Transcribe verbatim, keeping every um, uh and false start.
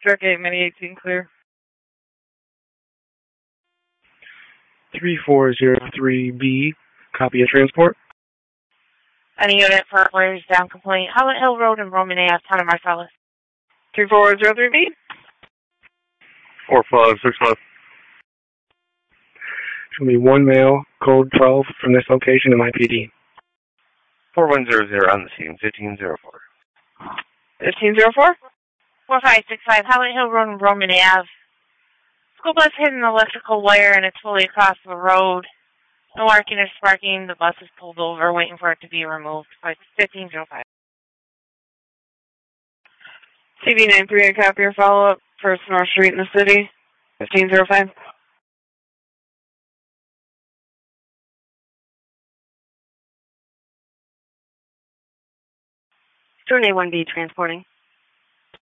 Truck eight, Mini eighteen clear. three four zero three B, copy of transport. Any unit for Warriors Down complaint. Holland Hill Road and Roman A F, Town of Marcellus. three four zero three B. four five six five. It's going to be one male, code twelve, from this location, M I P D. four one zero zero on the scene, fifteen zero four. fifteen zero four? four five six five, Holland Hill Road and Roman A F. School bus hit an electrical wire and it's fully across the road. No arcing or sparking. The bus is pulled over, waiting for it to be removed. fifteen zero five. T V nine three, a copy or follow-up. First North Street in the city. fifteen zero five. Student A one B transporting.